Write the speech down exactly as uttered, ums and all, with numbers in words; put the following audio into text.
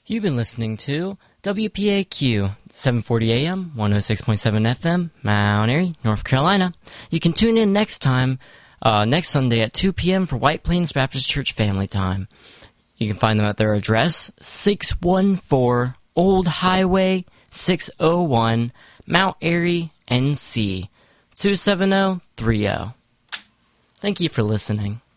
You've been listening to W P A Q, seven forty A M, one oh six point seven F M, Mount Airy, North Carolina. You can tune in next time, uh, next Sunday at two p.m. for White Plains Baptist Church Family Time. You can find them at their address, six one four Old Highway six oh one, Mount Airy, N C, two seven zero three zero. Thank you for listening.